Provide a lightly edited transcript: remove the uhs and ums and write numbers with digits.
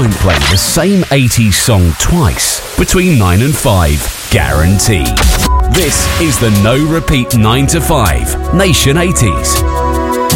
won't play the same 80s song twice between 9 and 5. Guaranteed. This is the No Repeat 9 to 5 Nation 80s.